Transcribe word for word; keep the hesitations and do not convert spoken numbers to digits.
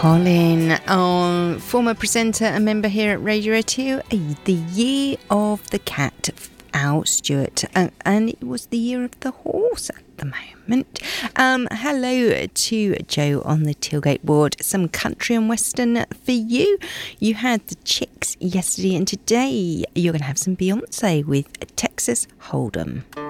Colin, oh, former presenter and member here at Radio two, the year of the cat, Al Stewart, uh, and it was the year of the horse at the moment. Um, hello to Joe on the tailgate board. Some country and western for you. You had the Chicks yesterday, and today you're going to have some Beyonce with Texas Hold'em.